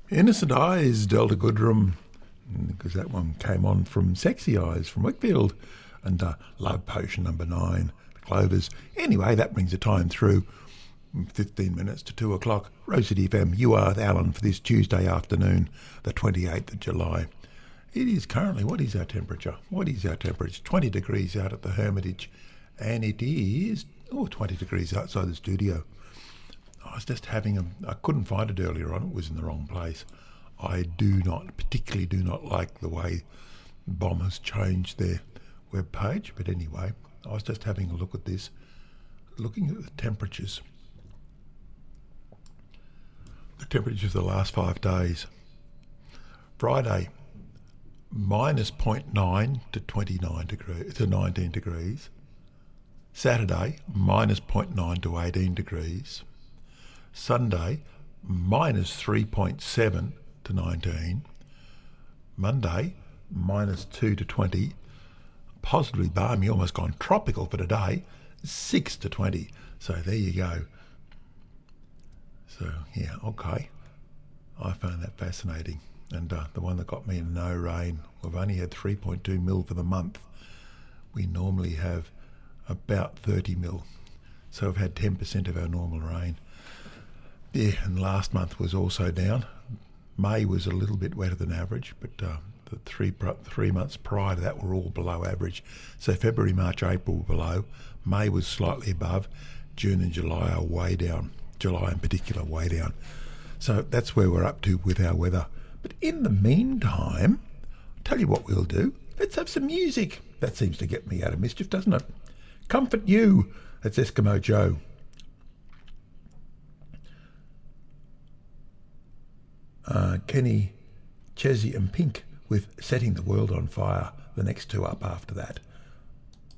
Innocent Eyes, Delta Goodrum, because that one came on from Sexy Eyes from Wakefield, and Love Potion number 9, the Clovers. Anyway, that brings the time through. 15 minutes to 2 o'clock. Rose City FM, you are with Alan for this Tuesday afternoon, the 28th of July. It is currently, what is our temperature? 20 degrees out at the Hermitage, and it is 20 degrees outside the studio. I was just I couldn't find it earlier on, it was in the wrong place. I particularly do not like the way BOM has changed their web page, but anyway, I was just having a look at this, looking at the temperatures. The temperatures of the last 5 days. Friday, minus 0.9 to 29 degrees to 19 degrees. Saturday, minus 0.9 to 18 degrees. Sunday, minus 3.7 to 19. Monday, minus 2 to 20. Positively balmy, almost gone tropical for today, 6 to 20. So there you go. So, yeah, okay. I found that fascinating. And the one that got me in no rain, we've only had 3.2 mil for the month. We normally have about 30 mil. So we've had 10% of our normal rain. Yeah, and last month was also down. May was a little bit wetter than average, but the 3 months prior to that were all below average. So February, March, April were below. May was slightly above. June and July are way down. July in particular, way down. So that's where we're up to with our weather. But in the meantime, I'll tell you what we'll do. Let's have some music. That seems to get me out of mischief, doesn't it? Comfort You. That's Eskimo Joe. Kenny, Chesney and Pink with Setting the World on Fire. The next two up after that.